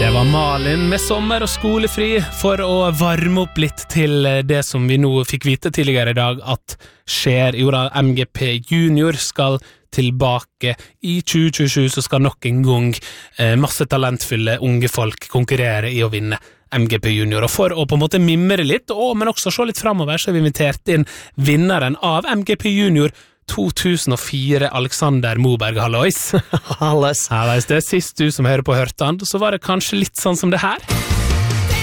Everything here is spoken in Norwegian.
Det var Malin med sommer og skolefri for å varme opp litt til det som vi nå fikk vite tidligere i dag at skjer. Jo da, MGP Junior skal tilbake i 2027, så skal nok en gang masse talentfulle unge folk konkurrere i å vinne MGP Junior. Og for å på en måte mimre litt, men også se litt fremover, så har vi invitert inn vinneren av MGP Junior 2004, Alexander Moberg. Hallois. Hallois. Hallois, det er sist du som hører på hørte han, så var det kanskje litt sånn som det her.